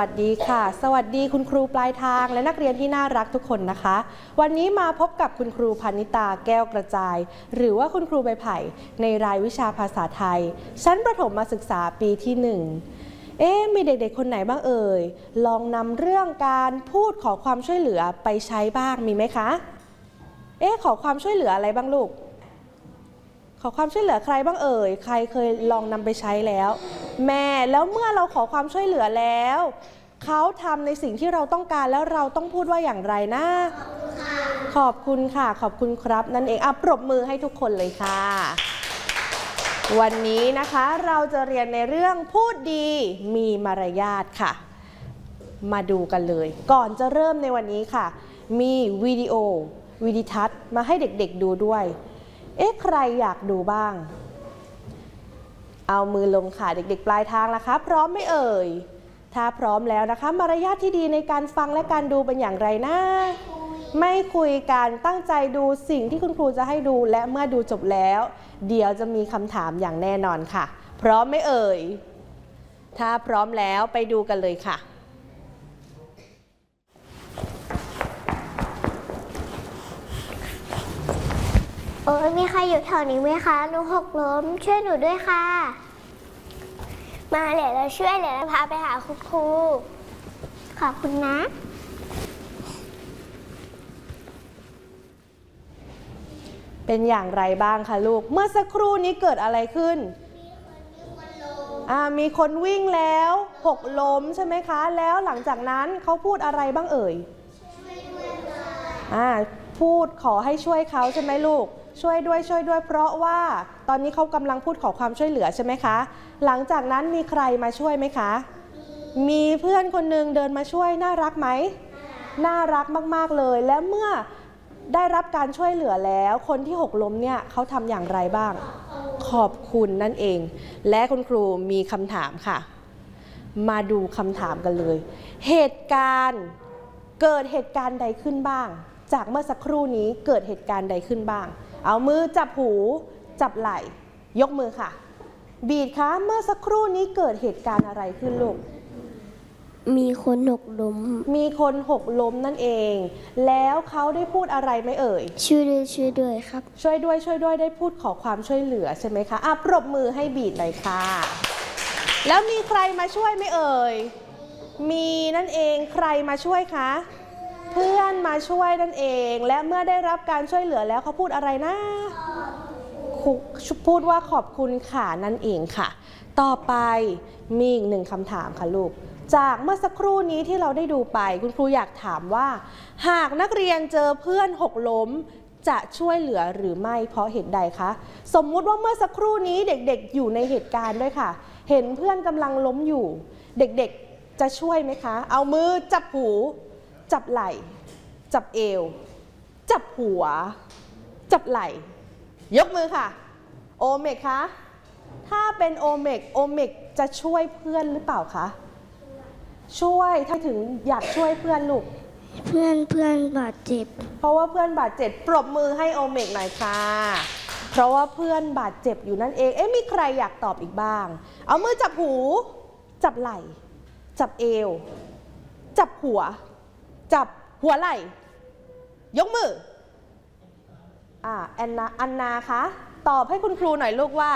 วัสดีค่ะสวัสดีคุณครูปลายทางและนักเรียนที่น่ารักทุกคนนะคะวันนี้มาพบกับคุณครูพนิตาแก้วกระจายหรือว่าคุณครูใบไผ่ในรายวิชาภาษาไทยชั้นประถมศึกษาปีที่1มีเด็กๆคนไหนบ้างเอ่ยลองนำเรื่องการพูดขอความช่วยเหลือไปใช้บ้างมีไหมคะขอความช่วยเหลืออะไรบ้างลูกขอความช่วยเหลือใครบ้างเอ่ยใครเคยลองนำไปใช้แล้วแม่แล้วเมื่อเราขอความช่วยเหลือแล้วเขาทำในสิ่งที่เราต้องการแล้วเราต้องพูดว่าอย่างไรนะขอบคุณค่ะขอบคุณครับนั่นเองปรบมือให้ทุกคนเลยค่ะวันนี้นะคะเราจะเรียนในเรื่องพูดดีมีมารยาทค่ะมาดูกันเลยก่อนจะเริ่มในวันนี้ค่ะมีวิดีทัศน์มาให้เด็กๆดูด้วยใครอยากดูบ้างเอามือลงค่ะเด็กๆปลายทางล่ะคะพร้อมไหมเอ่ยถ้าพร้อมแล้วนะคะมารยาทที่ดีในการฟังและการดูเป็นอย่างไรนะไม่คุยกันตั้งใจดูสิ่งที่คุณครูจะให้ดูและเมื่อดูจบแล้วเดี๋ยวจะมีคำถามอย่างแน่นอนค่ะพร้อมไหมเอ่ยถ้าพร้อมแล้วไปดูกันเลยค่ะมีใครอยู่แถวนี้ไหมคะหนูหกล้มช่วยหนูด้วยค่ะมาเดี๋ยวเราช่วยเดี๋ยวเราพาไปหาคุณครูขอบคุณนะเป็นอย่างไรบ้างคะลูกเมื่อสักครู่นี้เกิดอะไรขึ้นมีคนวิ่งแล้วหกล้มใช่ไหมคะแล้วหลังจากนั้นเขาพูดอะไรบ้างเอ่ยพูดขอให้ช่วยเขาใช่ไหมลูกช่วยด้วยเพราะว่าตอนนี้เขากำลังพูดขอความช่วยเหลือใช่ไหมคะหลังจากนั้นมีใครมาช่วยไหมคะมีเพื่อนคนหนึ่งเดินมาช่วยน่ารักไหมน่ารักมากๆเลยและเมื่อได้รับการช่วยเหลือแล้วคนที่หกล้มเนี่ยเขาทำอย่างไรบ้างขอบคุณนั่นเองและคุณครูมีคำถามค่ะมาดูคำถามกันเลยเกิดเหตุการณ์ใดขึ้นบ้างจากเมื่อสักครู่นี้เกิดเหตุการณ์ใดขึ้นบ้างเอามือจับหูจับไหล่ยกมือค่ะบีดคะเมื่อสักครู่นี้เกิดเหตุการณ์อะไรขึ้นลูกมีคนหกล้มนั่นเองแล้วเขาได้พูดอะไรไหมเอ่ยช่วยด้วยครับช่วยด้วยได้พูดขอความช่วยเหลือใช่ไหมคะปรบมือให้บีดหน่อยค่ะแล้วมีใครมาช่วยไหมเอ่ยมีนั่นเองใครมาช่วยคะเพื่อนมาช่วยนั่นเองและเมื่อได้รับการช่วยเหลือแล้วเขาพูดอะไรนะพูดว่าขอบคุณค่ะนั่นเองค่ะต่อไปมีอีกหนึ่งคำถามค่ะลูกจากเมื่อสักครู่นี้ที่เราได้ดูไปคุณครูอยากถามว่าหากนักเรียนเจอเพื่อนหกล้มจะช่วยเหลือหรือไม่เพราะเหตุใดคะสมมุติว่าเมื่อสักครู่นี้เด็กๆอยู่ในเหตุการณ์ด้วยค่ะเห็นเพื่อนกำลังล้มอยู่เด็กๆจะช่วยไหมคะเอามือจับหูจับไหล่จับเอวจับหัวจับไหล่ยกมือค่ะโอเมกคะถ้าเป็นโอเมกจะช่วยเพื่อนหรือเปล่าคะช่วยถ้าถึงอยากช่วยเพื่อนลูกเพื่อนบาดเจ็บเพราะว่าเพื่อนบาดเจ็บปรบมือให้โอเมกหน่อยค่ะเพราะว่าเพื่อนบาดเจ็บอยู่นั่นเองมีใครอยากตอบอีกบ้างเอามือจับหูจับไหล่จับเอวจับหัวจับหัวไหล่ยกมืออันนาคะตอบให้คุณครูหน่อยลูกว่า